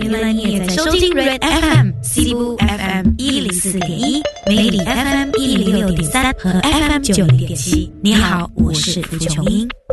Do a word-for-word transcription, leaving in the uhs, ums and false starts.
原来你也在收听 Red F M、西部 F M 一零四点一、美丽 F M 一零六点三和 F M 九零点七。你好，我是蒲琼英。